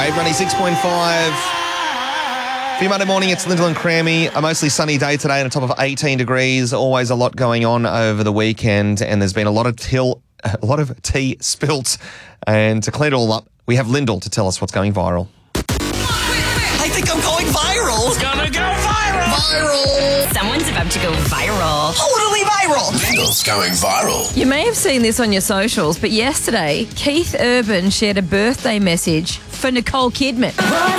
Wave 96.5. For your Monday morning, it's Lyndall and Crammy. A mostly sunny day today and a top of 18 degrees. Always a lot going on over the weekend, and there's been a lot of tea spilt. And to clean it all up, we have Lyndall to tell us what's going viral. I think I'm going viral. It's gonna go viral. Viral. Someone's about to go viral. Totally viral. Lyndall's going viral. You may have seen this on your socials, but yesterday, Keith Urban shared a birthday message for Nicole Kidman.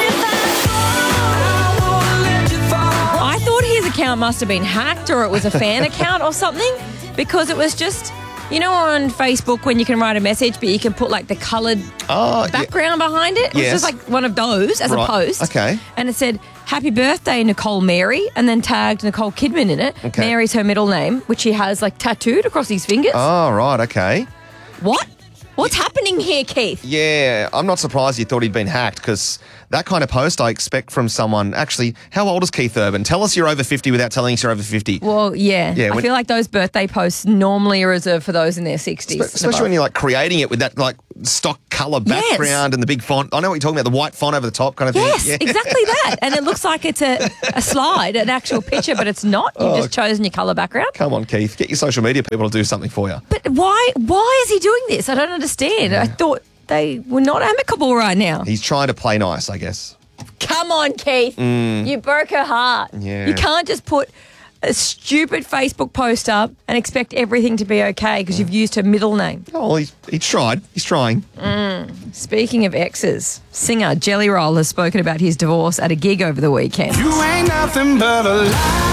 I thought his account must have been hacked or it was a fan account or something, because it was just, you know, on Facebook when you can write a message but you can put like the coloured background behind it. It was just like one of those as a post. Okay. And it said, "Happy birthday, Nicole Mary," and then tagged Nicole Kidman in it. Okay. Mary's her middle name, which he has like tattooed across his fingers. Oh, right, okay. What? What's happening here, Keith? Yeah, I'm not surprised you thought he'd been hacked, because that kind of post I expect from someone. Actually, how old is Keith Urban? Tell us you're over 50 without telling us you're over 50. Well, yeah. Yeah, I feel like those birthday posts normally are reserved for those in their 60s. Especially when you're like creating it with that like stock colour background and the big font. I know what you're talking about, the white font over the top kind of thing. Yes, exactly that. And it looks like it's a slide, an actual picture, but it's not. You've just chosen your colour background. Come on, Keith. Get your social media people to do something for you. But why is he doing this? I don't understand. I thought they were not amicable right now. He's trying to play nice, I guess. Come on, Keith. You broke her heart. Yeah. You can't just put a stupid Facebook post up and expect everything to be okay because you've used her middle name. Oh, well, he's tried. He's trying. Speaking of exes, singer Jelly Roll has spoken about his divorce at a gig over the weekend. You ain't nothing but a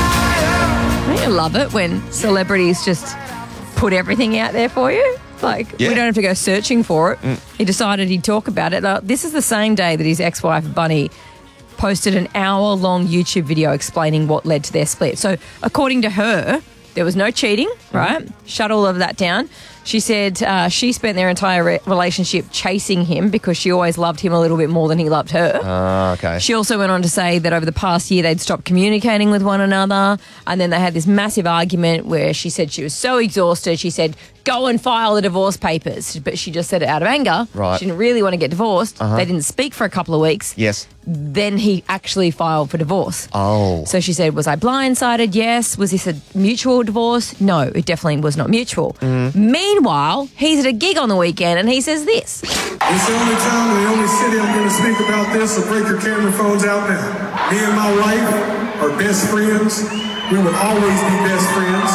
liar. Don't you love it when celebrities just put everything out there for you? Like, we don't have to go searching for it. He decided he'd talk about it. This is the same day that his ex-wife, Bunny, posted an hour-long YouTube video explaining what led to their split. So, according to her, there was no cheating, right? Shut all of that down. She said she spent their entire relationship chasing him because she always loved him a little bit more than he loved her. Okay. She also went on to say that over the past year they'd stopped communicating with one another, and then they had this massive argument where she said she was so exhausted. She said, "Go and file the divorce papers," but she just said it out of anger. Right. She didn't really want to get divorced. They didn't speak for a couple of weeks. Yes. Then he actually filed for divorce. Oh. So she said, "Was I blindsided? Yes. Was this a mutual divorce? No, it definitely was not mutual." Meanwhile, he's at a gig on the weekend and he says this. It's the only time in the only city I'm going to speak about this, so break your camera phones out now. Me and my wife are best friends. We will always be best friends.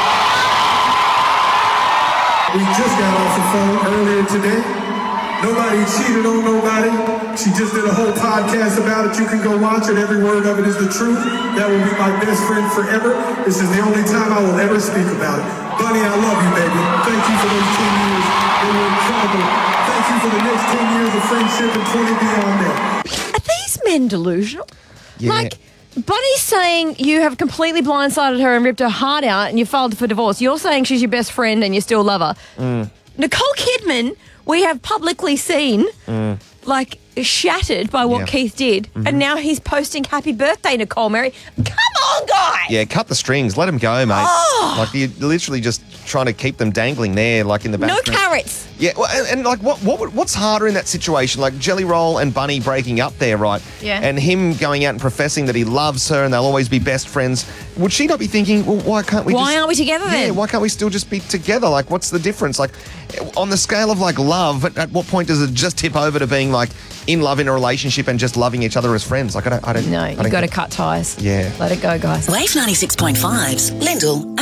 We just got off the phone earlier today. Nobody cheated on nobody. She just did a whole podcast about it. You can go watch it. Every word of it is the truth. That will be my best friend forever. This is the only time I will ever speak about it. Bunny, I love you, baby. Thank you for those 10 years. They were incredible. Thank you for the next 10 years of friendship and 20 beyond that. Are these men delusional? Yeah. Like, Bunny's saying you have completely blindsided her and ripped her heart out and you filed for divorce. You're saying she's your best friend and you still love her. Nicole Kidman, we have publicly seen, like, shattered by what Keith did, and now he's posting happy birthday, Nicole Mary. Come on, guy! Yeah, cut the strings. Let him go, mate. Like, you're literally just trying to keep them dangling there, like in the No background. carrots. Yeah, well, and like, what's harder in that situation? Like Jelly Roll and Bunny breaking up there, right? Yeah. And him going out and professing that he loves her and they'll always be best friends. Would she not be thinking, well, why can't we Why aren't we together then? Yeah, why can't we still just be together? Like, what's the difference? Like, on the scale of, like, love, at what point does it just tip over to being, like, in love in a relationship and just loving each other as friends? Like, I don't No, I you've don't got to get- cut ties. Yeah. Let it go, guys. Wave 96.5's Lyndall